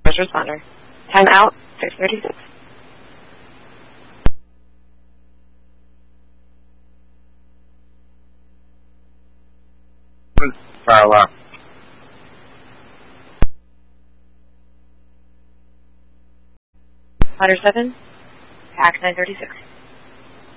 first responder. Time out, 6:36. Fire alarm. Ladder 7, PAX 936.